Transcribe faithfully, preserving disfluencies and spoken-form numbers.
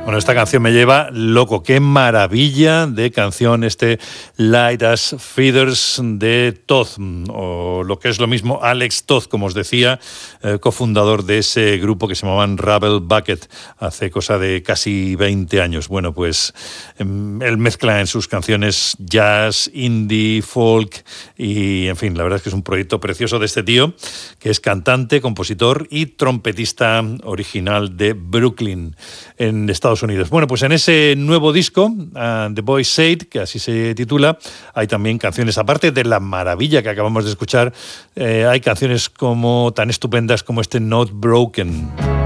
Bueno, esta canción me lleva loco. Qué maravilla de canción este Light as Feathers de Todd, o lo que es lo mismo Alex Todd, como os decía, eh, cofundador de ese grupo que se llamaban Rebel Bucket hace cosa de casi veinte años. Bueno, pues eh, él mezcla en sus canciones jazz, indie, folk y, en fin, la verdad es que es un proyecto precioso de este tío, que es cantante, compositor y trompetista original de Brooklyn, en Estados Unidos. Bueno, pues en ese nuevo disco, uh, The Boy Said, que así se titula, hay también canciones, aparte de la maravilla que acabamos de escuchar, eh, hay canciones como tan estupendas como este Not Broken.